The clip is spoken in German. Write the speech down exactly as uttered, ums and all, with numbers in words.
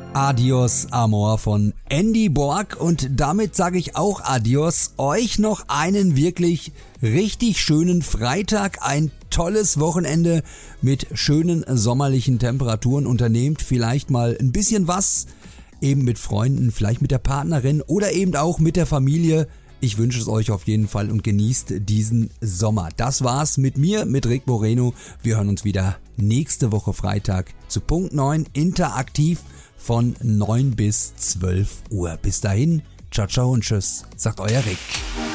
Adios Amor von Andy Borg und damit sage ich auch Adios. Euch noch einen wirklich richtig schönen Freitag, ein tolles Wochenende mit schönen sommerlichen Temperaturen. Unternehmt vielleicht mal ein bisschen was, eben mit Freunden, vielleicht mit der Partnerin oder eben auch mit der Familie. Ich wünsche es euch auf jeden Fall und genießt diesen Sommer. Das war's mit mir, mit Rick Moreno. Wir hören uns wieder nächste Woche Freitag zu Punkt neun interaktiv von neun bis zwölf Uhr. Bis dahin, ciao, ciao und tschüss, sagt euer Rick.